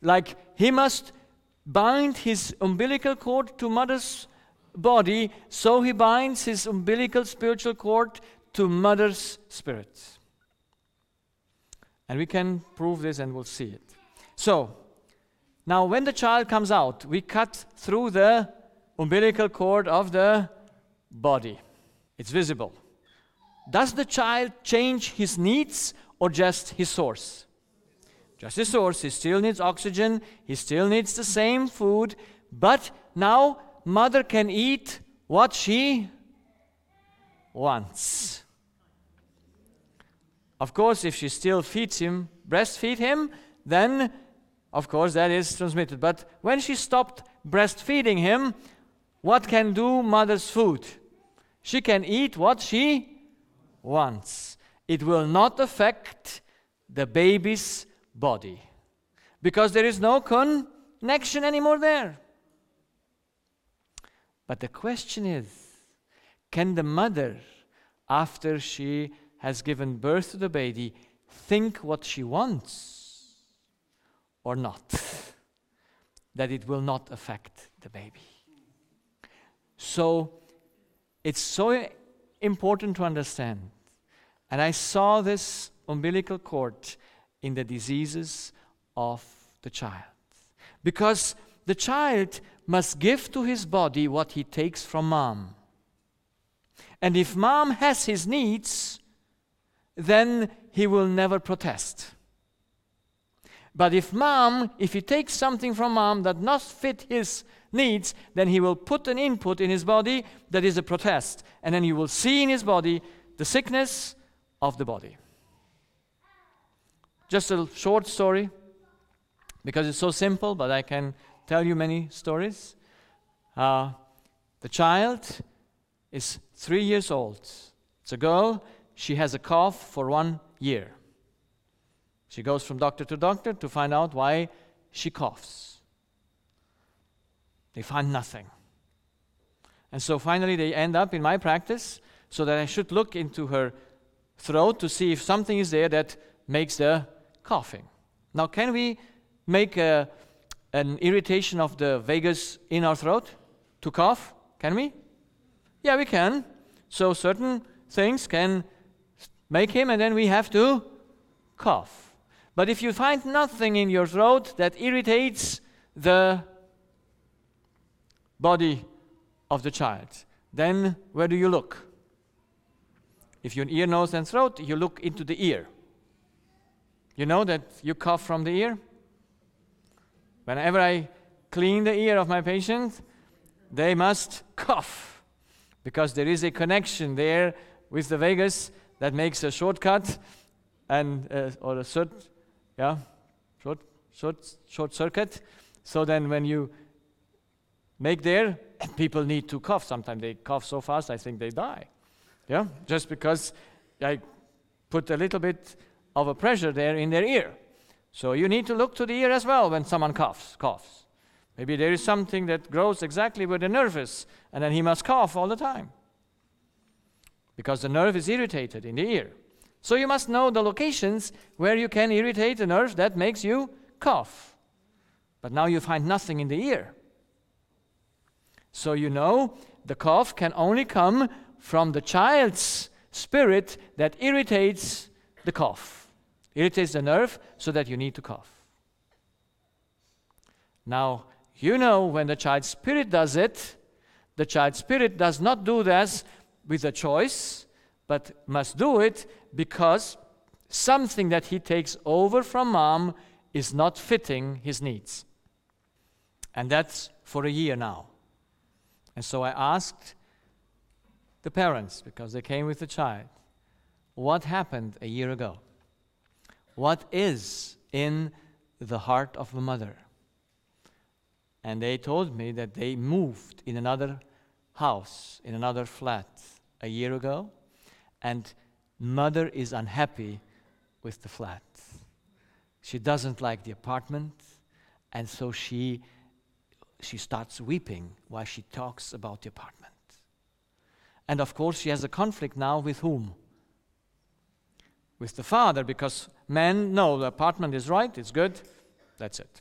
Like he must bind his umbilical cord to mother's body, so he binds his umbilical spiritual cord to mother's spirit. And we can prove this and we'll see it. So, now when the child comes out, we cut through the umbilical cord of the body. It's visible. Does the child change his needs or just his source? Just his source. He still needs oxygen. He still needs the same food. But now mother can eat what she wants. Of course, if she still feeds him, breastfeed him, then of course that is transmitted. But when she stopped breastfeeding him, what can do mother's food? She can eat what she wants. It will not affect the baby's body because there is no connection anymore there. But the question is, can the mother, after she has given birth to the baby, think what she wants or not? That it will not affect the baby. So it's so important to understand. And I saw this umbilical cord in the diseases of the child. Because the child must give to his body what he takes from mom. And if mom has his needs, then he will never protest. But if he takes something from mom that not fit his needs, then he will put an input in his body that is a protest. And then you will see in his body the sickness of the body. Just a short story, because it's so simple, but I can tell you many stories. The child is 3 years old. It's a girl. She has a cough for 1 year. She goes from doctor to doctor to find out why she coughs. They find nothing. And so finally they end up in my practice so that I should look into her throat to see if something is there that makes the coughing. Now, can we make an irritation of the vagus in our throat to cough? Can we? Yeah, we can. So certain things can make him, and then we have to cough. But if you find nothing in your throat that irritates the body of the child, then where do you look? If you're ear, nose, and throat, you look into the ear. You know that you cough from the ear? Whenever I clean the ear of my patient, they must cough because there is a connection there with the vagus that makes a shortcut and or a short circuit. So then when you make there, people need to cough. Sometimes they cough so fast I think they die. Yeah, just because I put a little bit of a pressure there in their ear. So you need to look to the ear as well when someone coughs. Maybe there is something that grows exactly where the nerve is, and then he must cough all the time because the nerve is irritated in the ear. So you must know the locations where you can irritate the nerve that makes you cough. But now you find nothing in the ear. So you know the cough can only come from the child's spirit that irritates the cough. Irritates the nerve so that you need to cough. Now, you know when the child's spirit does it, the child's spirit does not do this with a choice, but must do it because something that he takes over from mom is not fitting his needs. And that's for a year now. And so I asked the parents, because they came with the child, what happened a year ago? What is in the heart of a mother? And they told me that they moved in another house, in another flat a year ago, and mother is unhappy with the flat. She doesn't like the apartment, and so she starts weeping while she talks about the apartment. And of course, she has a conflict now with whom? With the father, because men know the apartment is right, it's good, that's it.